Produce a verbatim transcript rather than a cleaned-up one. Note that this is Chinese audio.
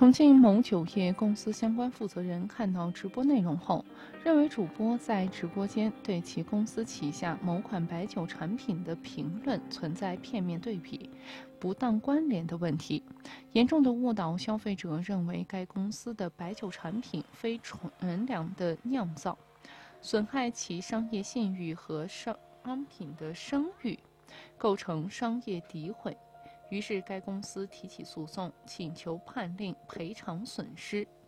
重庆某酒业公司相关负责人看到直播内容后，认为主播在直播间对其公司旗下某款白酒产品的评论存在片面对比、不当关联的问题，严重的误导消费者认为该公司的白酒产品非纯良的酿造，损害其商业信誉和商品的声誉，构成商业诋毁。于是，该公司提起诉讼，请求判令赔偿损失。